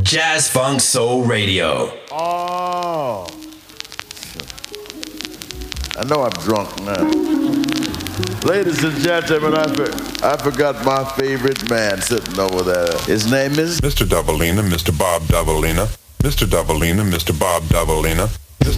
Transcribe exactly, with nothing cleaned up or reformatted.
Jazz Funk Soul Radio. Oh. I know I'm drunk now. Ladies and gentlemen, I, for, I forgot my favorite man sitting over there. His name is Mister Doubleina, Mister Bob Doubleina. Mister Doubleina, Mister Bob Doubleina.